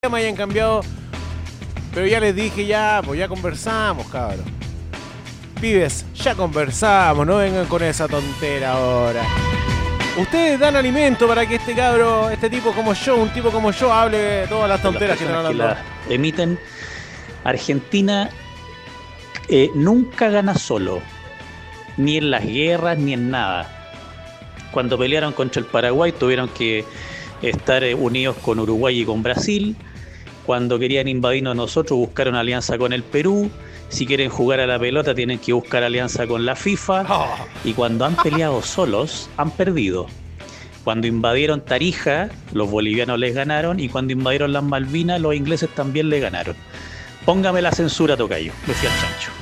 me hayan cambiado. Pero ya les dije, pues ya conversamos, cabrón. Pibes, ya conversamos, no vengan con esa tontera ahora. Ustedes dan alimento para que este tipo como yo, un tipo como yo, hable de todas las tonteras que están hablando. Emiten. Argentina nunca gana solo, ni en las guerras ni en nada. Cuando pelearon contra el Paraguay tuvieron que estar unidos con Uruguay y con Brasil. Cuando querían invadirnos nosotros buscaron alianza con el Perú. Si quieren jugar a la pelota tienen que buscar alianza con la FIFA. Y cuando han peleado solos, han perdido. Cuando invadieron Tarija, los bolivianos les ganaron. Y cuando invadieron las Malvinas, los ingleses también les ganaron. Póngame la censura, tocayo, decía el chancho.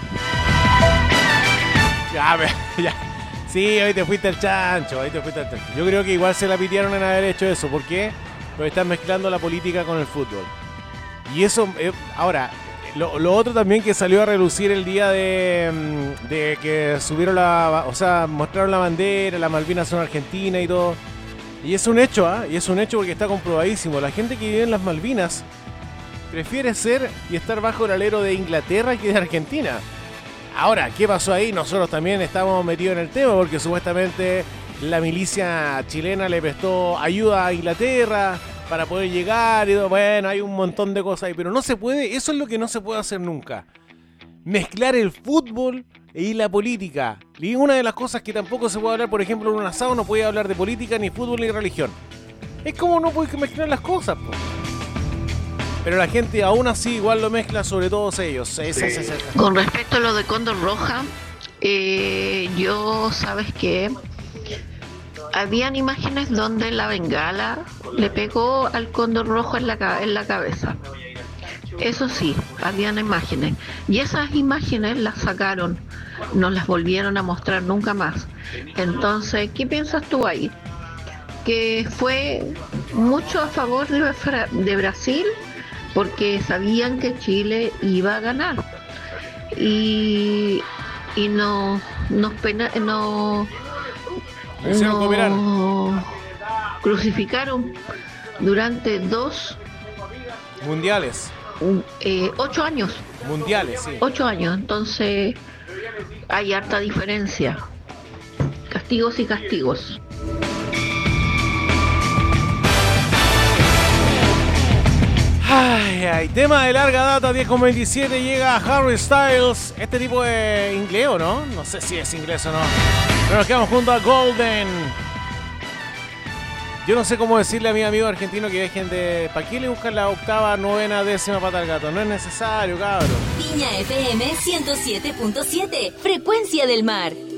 Ya. Sí, hoy te fuiste al chancho, Yo creo que igual se la pitearon en haber hecho eso. ¿Por qué? Porque están mezclando la política con el fútbol. Y eso, ahora, lo otro también que salió a relucir el día de que subieron mostraron la bandera, las Malvinas son Argentina y todo. Y es un hecho, Y es un hecho porque está comprobadísimo. La gente que vive en las Malvinas prefiere ser y estar bajo el alero de Inglaterra que de Argentina. Ahora, ¿qué pasó ahí? Nosotros también estamos metidos en el tema porque supuestamente la milicia chilena le prestó ayuda a Inglaterra para poder llegar y bueno, hay un montón de cosas ahí, pero no se puede, eso es lo que no se puede hacer nunca. Mezclar el fútbol y la política. Y una de las cosas que tampoco se puede hablar, por ejemplo, en un asado no puede hablar de política, ni fútbol, ni religión. Es como no puedes mezclar las cosas, po. Pero la gente aún así igual lo mezcla, sobre todos ellos. Sí. Con respecto a lo de Cóndor Roja, yo, ¿sabes qué? Habían imágenes donde la bengala le pegó al cóndor rojo en la cabeza. Eso sí, habían imágenes. Y esas imágenes las sacaron, no las volvieron a mostrar nunca más. Entonces, ¿qué piensas tú ahí? Que fue mucho a favor de Brasil porque sabían que Chile iba a ganar. Y nos crucificaron durante 2 mundiales. 8 años. Mundiales, sí. 8 años, entonces hay harta diferencia. Castigos y castigos. Ay, tema de larga data, 10:27, llega Harry Styles. Este tipo es inglés o no? No sé si es inglés o no. Pero nos quedamos junto a Golden. Yo no sé cómo decirle a mi amigo argentino que dejen de... ¿Para qué le buscan la octava, novena, décima pata al gato? No es necesario, cabrón. Viña FM 107.7, Frecuencia del Mar.